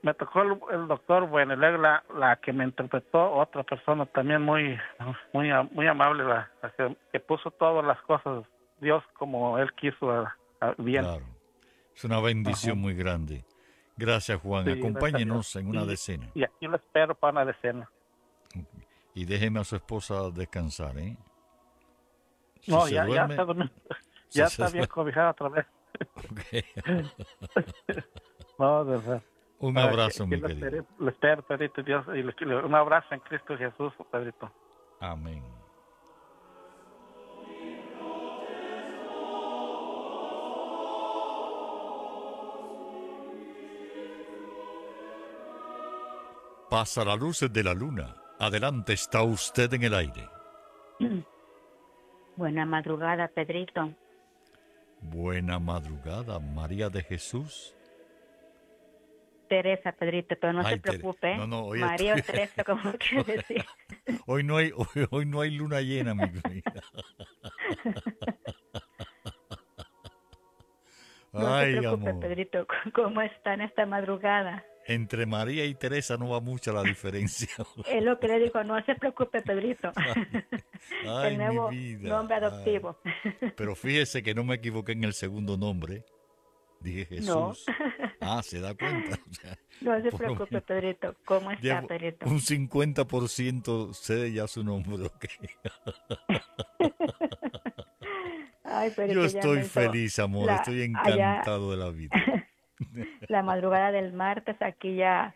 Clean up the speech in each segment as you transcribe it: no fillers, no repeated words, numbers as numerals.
me tocó el doctor, bueno, y luego la que me interpretó, otra persona también muy amable, la que puso todas las cosas, Dios como Él quiso, bien. Claro. Es una Ajá. bendición muy grande. Gracias, Juan. Sí, gracias a Dios. Acompáñenos en una decena. Y aquí lo espero para una decena. Y déjeme a su esposa descansar, ¿eh? Si No, se ya duerme, está durmiendo, si ya se está bien duerme. cobijada otra vez. Ok. No, de verdad. Un abrazo, Que mi querido. lo espero, Pedrito, Dios, y un abrazo en Cristo Jesús, Pedrito. Amén. Pasa la luz de la luna. Adelante, está usted en el aire. Buena madrugada, Pedrito. Buena madrugada, María de Jesús. Teresa, Pedrito, pero no se Ay, preocupe, no, ¿eh? no, hoy María o estoy. Teresa, como quiere decir. Hoy no hay luna llena, mi vida. No se Ay, preocupe, amor. Pedrito, ¿cómo está en esta madrugada? Entre María y Teresa no va mucha la diferencia. Es lo que le digo, no se preocupe, Pedrito. Ay, El ay, mi nuevo vida. nombre Ay. adoptivo. Pero fíjese que no me equivoqué en el segundo nombre. Dije No, Jesús. Ah, se da cuenta. O sea, no se por lo preocupe, menos Pedrito. ¿Cómo está, llevo Pedrito? un 50% sé de ya su nombre. Ok. Ay, Yo Pedrito, ya estoy me hizo feliz, amor. Estoy allá encantado de la vida. la madrugada del martes, aquí ya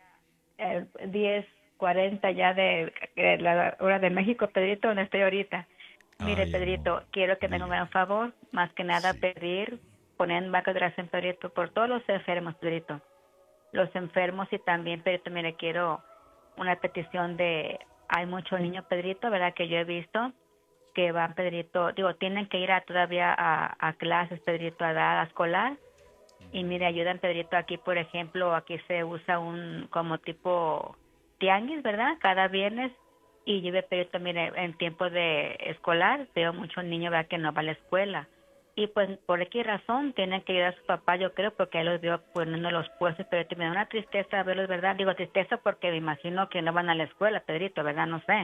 10:40 ya de la hora de México, Pedrito, donde estoy ahorita. Mire, Ay, amor. Pedrito, quiero que me haga un Dígame. gran favor, más que nada Sí. pedir, poner en vaca de oración, Pedrito, por todos los enfermos, Pedrito. Los enfermos y también, Pedrito, mire, quiero una petición hay muchos niños, Pedrito, ¿verdad? Que yo he visto que van, Pedrito, digo, tienen que ir todavía a clases, Pedrito, a edad escolar. Y mire, ayudan, Pedrito, aquí, por ejemplo, aquí se usa un como tipo tianguis, ¿verdad? Cada viernes. Y yo, Pedrito, mire, en tiempo de escolar veo muchos niños, ¿verdad? Que no van a la escuela. Y pues, por qué razón tienen que ayudar a su papá, yo creo, porque ahí los veo poniendo los puestos, pero me da una tristeza verlos, ¿verdad? Digo tristeza porque me imagino que no van a la escuela, Pedrito, ¿verdad? No sé.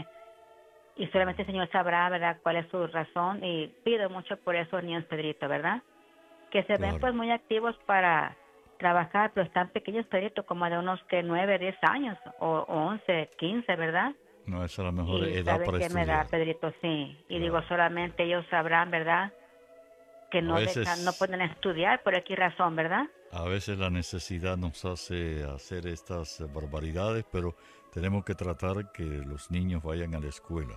Y solamente el Señor sabrá, ¿verdad?, cuál es su razón. Y pido mucho por esos niños, Pedrito, ¿verdad? Que se ven Claro. pues muy activos para trabajar, pero están pequeños, Pedrito, como de unos que 9, 10 años, o 11, 15, ¿verdad? No, esa es la mejor Y edad sabe para qué me da, estudiar. Pedrito, sí. Y digo, Claro. solamente ellos sabrán, ¿verdad? Que A no veces, pueden estudiar por aquí razón, ¿verdad? a veces la necesidad nos hace hacer estas barbaridades, pero tenemos que tratar que los niños vayan a la escuela,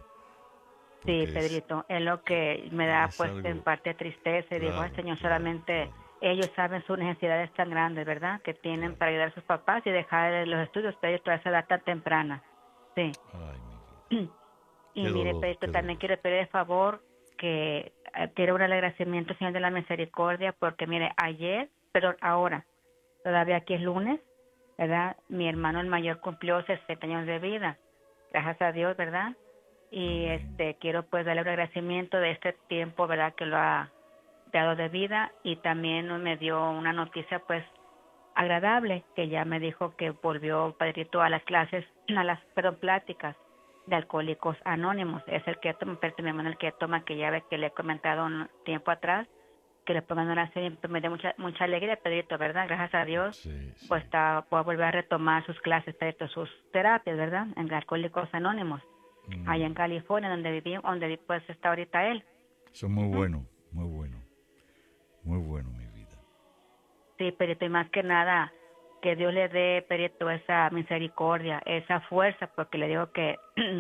Sí, porque Pedrito, es lo que me da es pues en algo, parte tristeza y digo, ay, claro, Señor, claro, solamente claro. ellos saben sus necesidades tan grandes, ¿verdad? Que tienen Claro. para ayudar a sus papás y dejar los estudios, Pedrito, a esa edad tan temprana. Sí. Ay, mi vida. Y mire, Pedrito, Qué también dolor. quiero pedir de favor que quiero un agradecimiento, Señor de la Misericordia, porque mire, perdón, ahora, todavía aquí es lunes, ¿verdad? Mi hermano el mayor cumplió 60 años de vida, gracias a Dios, ¿verdad? Y Amén. quiero pues darle un agradecimiento de este tiempo, ¿verdad? Que lo ha dado de vida y también me dio una noticia pues agradable, que ya me dijo que volvió, Pedrito, a las clases, perdón, pláticas de Alcohólicos Anónimos. Es el que toma, pero mi hermano el que toma, que ya ve que le he comentado un tiempo atrás, que le pongan una serie, me da mucha alegría, Pedrito, ¿verdad? Gracias a Dios, Sí, sí. pues puedo volver a retomar sus clases, Pedrito, sus terapias, ¿verdad? En Alcohólicos Anónimos, allá en California, donde viví, pues está ahorita él. Eso es muy Ujú. bueno, muy bueno, muy bueno, mi vida. Sí, Perito, y más que nada, que Dios le dé, Perito, esa misericordia, esa fuerza, porque le digo que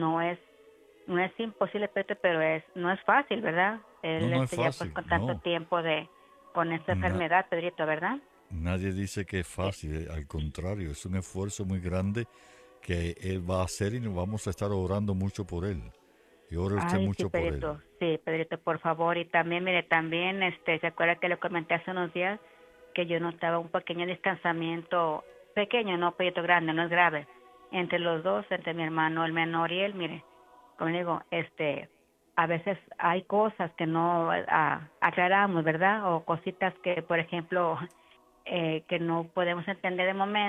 no es imposible, Perito, pero no es fácil, ¿verdad? No, Él no es ya pues fácil, con tanto no. tiempo con esta Na- enfermedad, Pedrito, ¿verdad? Nadie dice que es Eh, fácil, al contrario, es un esfuerzo muy grande que él va a hacer y nos vamos a estar orando mucho por él. Y ore usted Ay, mucho por él. Sí, Pedrito, por favor. Y también, mire, también, ¿se acuerda que le comenté hace unos días que yo notaba un pequeño distanciamiento, pequeño, no, Pedrito, grande, no es grave, entre los dos, entre mi hermano, el menor y él, mire, como digo, a veces hay cosas que no aclaramos, ¿verdad? O cositas que, por ejemplo, que no podemos entender de momento